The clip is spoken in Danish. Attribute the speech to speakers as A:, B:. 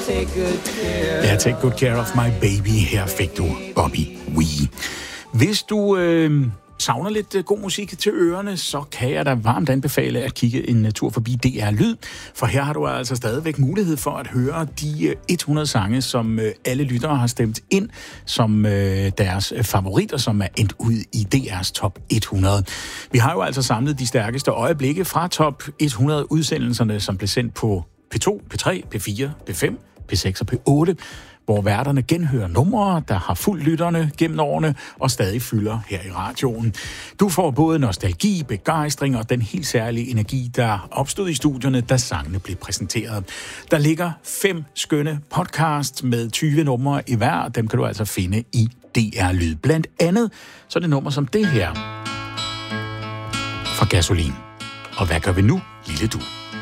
A: Take good care.
B: Ja, Take Good Care of My Baby. Her fik du Bobby Wee. Hvis du savner lidt god musik til ørerne, så kan jeg da varmt anbefale at kigge en tur forbi DR Lyd, for her har du altså stadigvæk mulighed for at høre de 100 sange, som alle lyttere har stemt ind som deres favoritter, som er endt ud i DR's top 100. Vi har jo altså samlet de stærkeste øjeblikke fra top 100 udsendelserne, som blev sendt på P2, P3, P4, P5, P6 og P8, hvor værterne genhører numre, der har fulgt lytterne gennem årene og stadig fylder her i radioen. Du får både nostalgi, begejstring og den helt særlige energi, der opstod i studierne, da sangene blev præsenteret. Der ligger 5 skønne podcasts med 20 numre i hver, dem kan du altså finde i DR Lyd. Blandt andet så er det nummer som det her fra Gasolin. Og hvad gør vi nu, lille du?